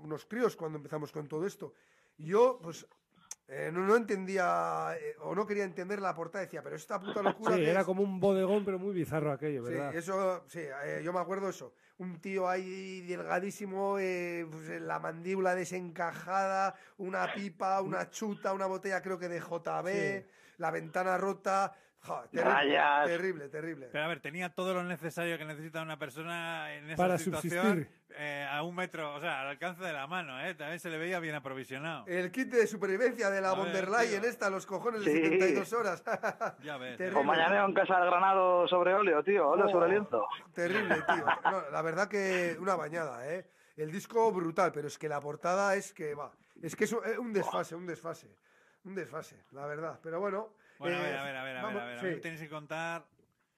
unos críos cuando empezamos con todo esto. Y yo, pues, no entendía o no quería entender la portada. Decía, pero esta puta locura. Sí, que era es... como un bodegón, pero muy bizarro aquello, ¿verdad? Sí, eso, sí, yo me acuerdo eso. Un tío ahí delgadísimo, pues, la mandíbula desencajada, una pipa, una chuta, una botella creo que de JB, Sí. la ventana rota. Joder, Rayas. terrible. Pero a ver, tenía todo lo necesario que necesita una persona en esa Para situación a 1 metro, o sea, al alcance de la mano, ¿eh? También se le veía bien aprovisionado. El kit de supervivencia de la A von der ver, Leyen, tío. esta, los cojones Sí. de 72 horas. Ya ves. Terrible. Con mañaneo en casa del Granado sobre óleo, tío. Óleo sobre lienzo. Terrible, tío. No, la verdad que una bañada, ¿eh? El disco brutal, pero es que la portada es que va. Es que es un desfase, la verdad. Pero bueno. Bueno, a ver. vamos, A sí. mí tenéis que contar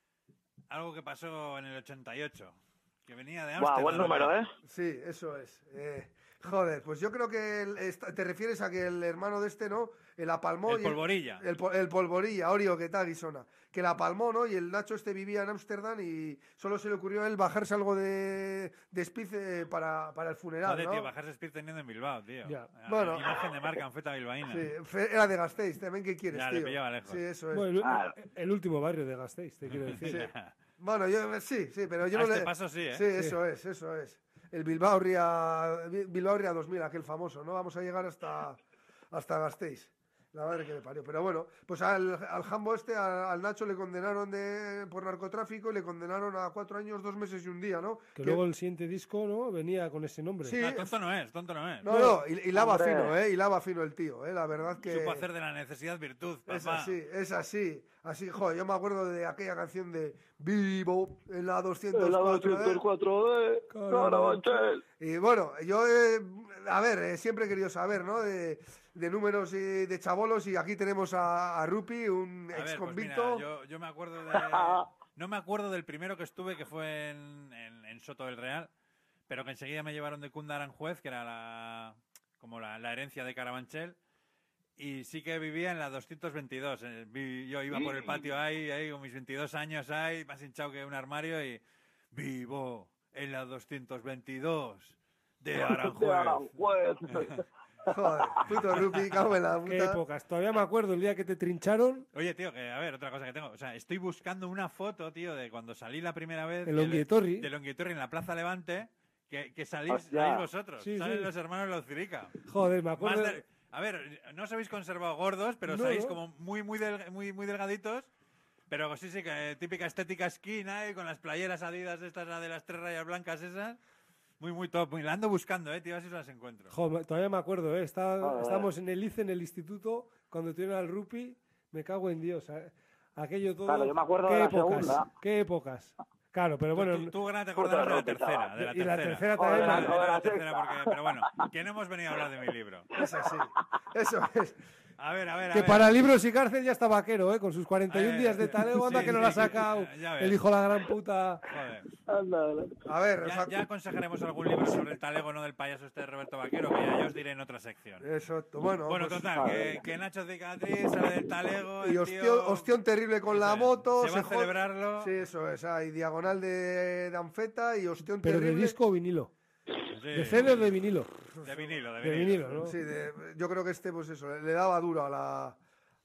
algo que pasó en el 88, que venía de Buah, Ámsterdam. buen número, ¿eh? Sí, eso es. Joder, pues yo creo que te refieres a que el hermano de este, ¿no? El apalmó. El Polvorilla. El Polvorilla, Orio, que tal, Guisona. Que la palmó, ¿no? Y el Nacho este vivía en Ámsterdam y solo se le ocurrió a él bajarse algo de speed para el funeral, Joder, ¿no? tío, bajarse Speed teniendo en Bilbao, tío. Ya. Bueno. Imagen de marca anfeta bilbaína. Sí, era de Gasteiz, también, ¿qué quieres, Ya, tío? le pillaba lejos. Sí, eso es. Bueno, Ah. el último barrio de Gasteiz, te quiero decir. Bueno, sí, pero yo A no este le... paso sí, ¿eh? Sí, eso es. El Bilbao Ría 2000, aquel famoso, ¿no? Vamos a llegar hasta Gasteiz. La madre que le parió. Pero bueno, pues al Jambo este, al Nacho, le condenaron por narcotráfico y le condenaron a 4 años, 2 meses y un día, ¿no? Que luego el siguiente disco, ¿no? Venía con ese nombre. Sí. Ah, tonto no es. No, hilaba Hombre. fino, hilaba fino el tío, la verdad que... Supo hacer de la necesidad virtud, papá. Es así. Así, joder, yo me acuerdo de aquella canción de Vivo en la 204. En la 204 de Carabanchel. Y bueno, yo, siempre he querido saber, ¿no? De números y de chavolos, y aquí tenemos a Rupi, un A ver, ex pues convicto. mira, yo me acuerdo de... No me acuerdo del primero que estuve, que fue en Soto del Real, pero que enseguida me llevaron de Cunda a Aranjuez, que era como la herencia de Carabanchel, y sí que vivía en la 222. Yo iba por el patio ahí con mis 22 años ahí, más hinchado que un armario, y vivo en la 222 de Aranjuez. Joder, puto Rupi, cago en la puta. Qué épocas. Todavía me acuerdo el día que te trincharon. Oye, tío, que a ver, otra cosa que tengo. O sea, estoy buscando una foto, tío, de cuando salí la primera vez. El Onguietorri. De Onguietorri en la Plaza Levante, que salís vosotros. Sí, Salen sí. los hermanos Lauzirica. Joder, me acuerdo. A ver, no os habéis conservado gordos, pero No, salís no. como muy delgaditos. Pero sí, que típica estética esquina, con las playeras Adidas estas de las 3 rayas blancas esas. Muy top. La ando buscando, tío, a ver si las encuentro. Joder, todavía me acuerdo, estábamos en el ICE, en el instituto, cuando tuvieron al Rupi, me cago en Dios. Aquello todo. Claro, yo me acuerdo qué de la épocas, segunda. qué épocas. Claro, pero bueno. Tú Granada, te acordarás de la tercera. De la y la tercera Joder, también. la- la tercera pero bueno, que no hemos venido a hablar de mi libro. Es así. Eso es. A ver. Que para libros y cárcel ya está Vaquero, con sus 41 días de talego, anda sí, que no sí, lo ha sacado. ya ves. El hijo de la gran puta. Joder. A ver, Ya aconsejaremos algún libro sobre el talego, no del payaso este de Roberto Vaquero, que ya os diré en otra sección. Eso, bueno, Bueno, pues, total, que Nacho Cicatriz sale del talego. y el tío ostión terrible con la Eso es. moto. Se va a jode- celebrarlo. Sí, eso es. Hay diagonal de anfeta y ostión Pero de terrible. disco o vinilo. Sí, De CD o de vinilo. de vinilo. De vinilo, ¿no? Sí, yo creo que pues eso, le daba duro a la...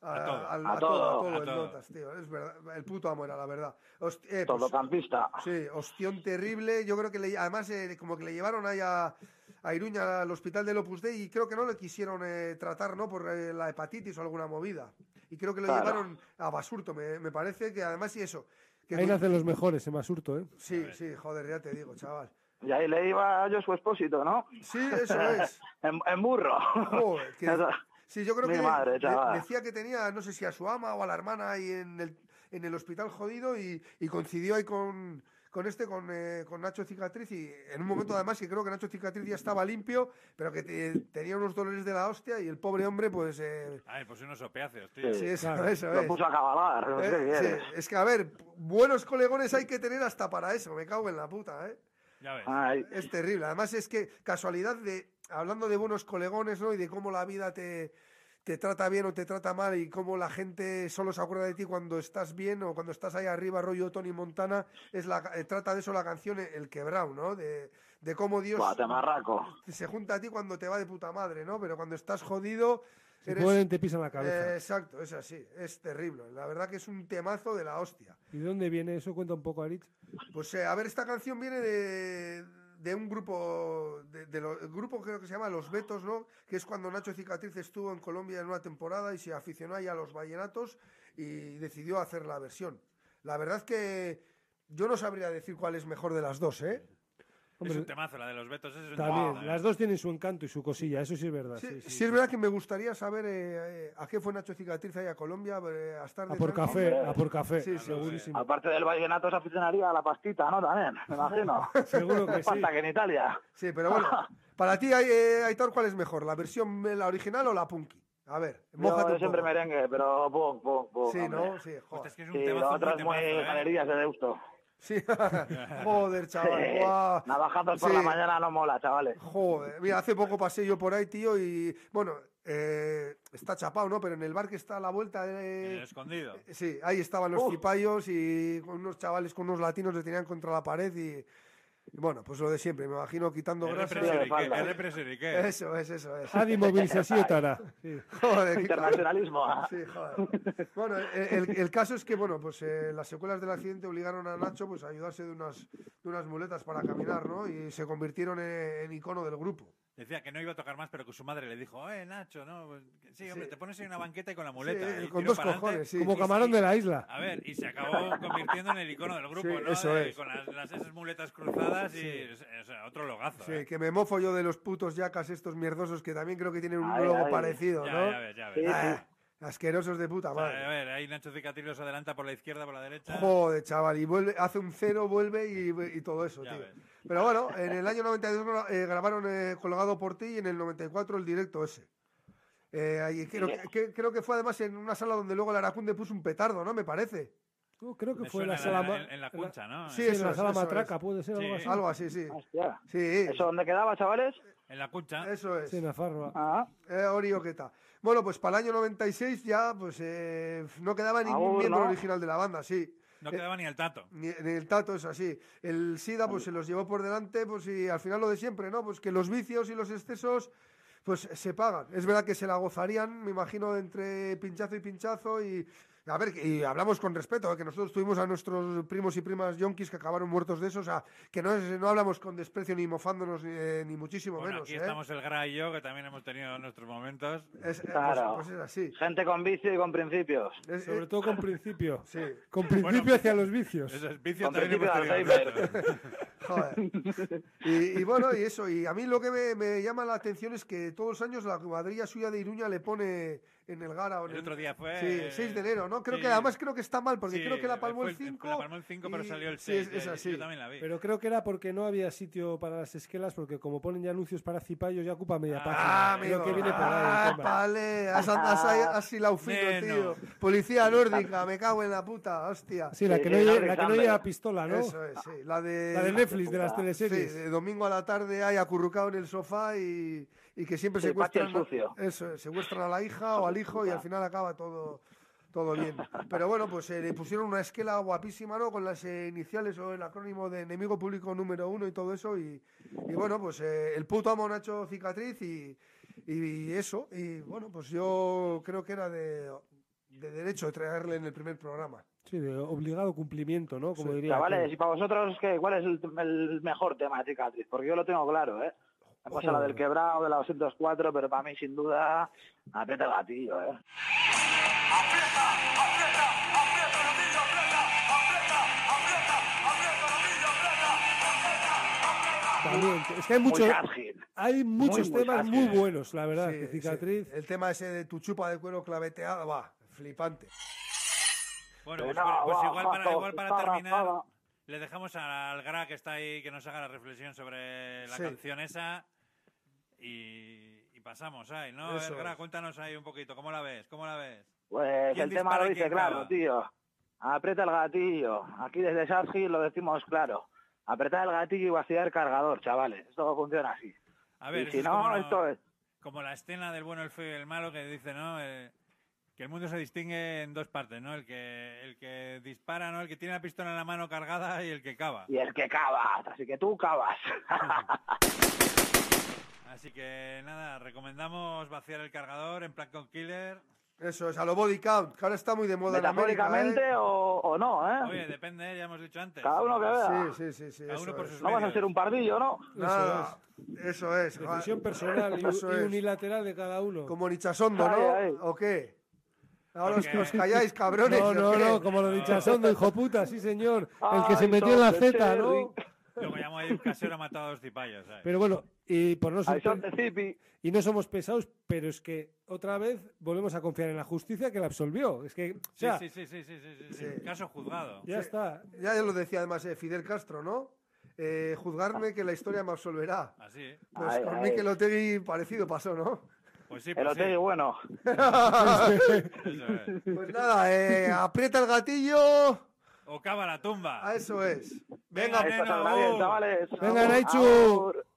A todo. el todo. Notas, tío. Es verdad, el puto amo era, la verdad. Todocampista. Sí, ostión terrible. Yo creo que además como que le llevaron ahí a Iruña al hospital del Opus Dei y creo que no le quisieron tratar, ¿no? Por la hepatitis o alguna movida. Y creo que lo Claro. llevaron a Basurto, me parece que además y eso. Que Ahí nacen los mejores, en Basurto, ¿eh? Sí, joder, ya te digo, chaval. Y ahí le iba yo su expósito, ¿no? Sí, eso es. En burro. Joder, sí, yo creo Mi que madre, chaval. decía que tenía, no sé si a su ama o a la hermana ahí en el hospital jodido y coincidió ahí con Nacho Cicatriz y en un momento además que creo que Nacho Cicatriz ya estaba limpio, pero que tenía unos dolores de la hostia y el pobre hombre pues... Ay, pues unos opiáceos, tío. sí, eso claro. es. Lo puso a cabalar. No sé qué Sí, quieres. es que a ver, buenos colegones hay que tener hasta para eso, me cago en la puta, ¿eh? Ya ves. Ay, Es terrible. Además es que casualidad hablando de buenos colegones, ¿no? Y de cómo la vida te te trata bien o te trata mal y cómo la gente solo se acuerda de ti cuando estás bien o cuando estás ahí arriba, rollo Tony Montana, trata de eso la canción El Quebrao, ¿no? De cómo Dios se junta a ti cuando te va de puta madre, ¿no? Pero cuando estás jodido... te pisan la cabeza. Exacto, es así, es terrible. La verdad que es un temazo de la hostia. ¿Y de dónde viene eso? Cuenta un poco, Aritz. Pues a ver, esta canción viene de un grupo, el grupo creo que se llama Los Betos, ¿no? Que es cuando Nacho Cicatriz estuvo en Colombia en una temporada y se aficionó ahí a los vallenatos y decidió hacer la versión. La verdad es que yo no sabría decir cuál es mejor de las dos, ¿eh? Es un temazo, la de Los Betos. Es un también, temazo, las dos tienen su encanto y su cosilla, eso sí es verdad. Sí, es verdad que me gustaría saber a qué fue Nacho Cicatriz ahí a Colombia, a estar de a por café, sí, segurísimo. Aparte del vallenato se aficionaría a la pastita, ¿no? También, me imagino. Seguro que sí. Falta que en Italia. Sí, pero bueno, para ti, Aitor, ¿cuál es mejor? ¿La versión, la original o la punky? A ver, mójate. Yo siempre merengue, pero pum. Sí, ¿no? Sí, joder. Es que es un temazo otras muy galerías de Deusto. Sí, joder, chaval. Wow. Navajazos por la mañana no mola, chavales. Joder, mira, hace poco pasé yo por ahí, tío, y bueno, está chapado, ¿no? Pero en el bar que está a la vuelta ¿En el escondido? Sí, ahí estaban los cipayos y con unos chavales, con unos latinos le tenían contra la pared y bueno, pues lo de siempre, me imagino quitando grasa. Eso es. Adi movilizació tara. Sí. Joder, internacionalismo. Sí, joder. Bueno, el caso es que, bueno, pues las secuelas del accidente obligaron a Nacho pues a ayudarse de unas muletas para caminar, ¿no? Y se convirtieron en icono del grupo. Decía que no iba a tocar más, pero que su madre le dijo, Nacho, ¿no? Pues, sí, hombre, te pones en una banqueta y con la muleta. Sí, con dos cojones, sí. Como camarón de la isla. A ver, y se acabó convirtiendo en el icono del grupo, sí, ¿no? Eso es. Con esas muletas cruzadas y o sea, otro logazo. Sí, que me mofo yo de los putos yacas estos mierdosos que también creo que tienen un logo parecido, ¿no? Ya ves. Asquerosos de puta madre. O sea, a ver, ahí Nacho Cicatriz los adelanta por la izquierda, por la derecha. Joder, chaval, y vuelve, hace un cero, vuelve y todo eso, tío. Ves. Pero bueno, en el año 92 grabaron Colgado por ti y en el 94 el directo ese. Creo que fue además en una sala donde luego el Aracunde puso un petardo, ¿no? Me parece. Creo que fue en la sala... En la Cuncha, ¿no? Sí, en la sala Matraca, puede ser sí. algo así. Algo así, sí. Hostia. Sí. ¿Eso dónde quedaba, chavales? En la Cuncha. Eso es. Sí, en Nafarroa. Orioqueta. Bueno, pues para el año 96 ya pues no quedaba ningún miembro original de la banda, sí. No quedaba ni el Tato. Ni el Tato, es así. El SIDA pues se los llevó por delante, pues y al final lo de siempre, ¿no? Pues que los vicios y los excesos pues se pagan. Es verdad que se la gozarían, me imagino, entre pinchazo y pinchazo y... A ver, y hablamos con respeto, que nosotros tuvimos a nuestros primos y primas yonkis que acabaron muertos de eso, o sea, que no hablamos con desprecio ni mofándonos ni muchísimo menos. Aquí estamos el Gra y yo, que también hemos tenido nuestros momentos. Claro. Pues es así. Gente con vicio y con principios. Sobre todo con principio. Sí. Con principio hacia los vicios. Eso es vicio Con también principio hemos tenido de nosotros. Joder. Y bueno, y eso. Y a mí lo que me llama la atención es que todos los años la cuadrilla suya de Iruña le pone en el Gara. El otro día fue... Sí, 6 de enero, ¿no? Sí. Además creo que está mal, porque creo que la palmó el 5. La palmó el 5, pero salió el 6. Sí, es así. Yo también la vi. Pero creo que era porque no había sitio para las esquelas, porque como ponen ya anuncios para cipayos, ya ocupa media página. Amigo. Creo que viene por ahí el tema. Vale. Has hilado fino, tío. Policía nórdica, me cago en la puta, hostia. Sí, la que no lleva pistola, ¿no? Eso es, sí. La de Netflix, de las teleseries. Sí, de domingo a la tarde hay acurrucado en el sofá y que siempre secuestran, secuestran a la hija o al hijo y al final acaba todo bien. Pero bueno, pues le pusieron una esquela guapísima, ¿no? Con las iniciales o el acrónimo de enemigo público número 1 y todo eso. Y bueno, pues el puto amo Nacho Cicatriz y eso. Y bueno, pues yo creo que era de derecho de traerle en el primer programa. Sí, de obligado cumplimiento, ¿no? Como diría. Chavales, y para vosotros, ¿cuál es el mejor tema de Cicatriz? Porque yo lo tengo claro, ¿eh? Hemos hablado del Quebrao, de la 204, pero para mí, sin duda, aprieta el gatillo, ¿eh? Aprieta, gatillo, aprieta. También, es que hay muchos temas muy buenos, la verdad, de Cicatriz. Sí. El tema ese de tu chupa de cuero claveteada, flipante. Bueno, pues igual para terminar, le dejamos al Gra que está ahí, que nos haga la reflexión sobre la canción esa y pasamos ahí, ¿no? Gra, cuéntanos ahí un poquito, ¿cómo la ves? Pues el tema lo dice claro, tío. Aprieta el gatillo. Aquí desde South Hill lo decimos claro. Apretar el gatillo y vaciar el cargador, chavales. Esto funciona así. A ver, y si no, esto es... como la escena del bueno, el feo y el malo que dice, ¿no? Que el mundo se distingue en dos partes, ¿no? El que dispara, ¿no? El que tiene la pistola en la mano cargada y el que cava. Y el que cavas, así que tú cavas. Así que nada, recomendamos vaciar el cargador en plan con Killer. Eso es, a lo body count, que ahora está muy de moda en América, Metafóricamente o no, ¿eh? Oye, depende, ya hemos dicho antes. Cada uno que vea. Sí, Cada eso uno por es. sus No vas a medios. ser un pardillo, ¿no? Nada, eso es. Decisión personal y Eso es. unilateral de cada uno. Como Nichasondo, ¿no? Ay. ¿O qué? Ahora Porque- os calláis, cabrones. ¿o qué? No, como lo dichasondo, hijo puta, sí señor. El que Ay, se metió en la son de Z, ¿no? Cherry. Luego llamo ahí un casero ha matado a 2 cipayos, ¿sabes? Pero bueno, y por no Ay, son ser, de Zipi. y no somos pesados, pero es que otra vez volvemos a confiar en la justicia que la absolvió. Es que, o sea, Sí. Sí. Caso juzgado. ya está. Ya lo decía además Fidel Castro, ¿no? Juzgarme que la historia me absolverá. Así, ¿eh? Pues Ay, con ay. Mikel Otegui parecido pasó, ¿no? Pues sí, El pues Otegui, sí. bueno. Eso es. Pues nada, aprieta el gatillo. O cava la tumba. A eso es. Venga, Venga, Esto neno, saldrá bien, uh. chavales. Venga, Naichu. Agur.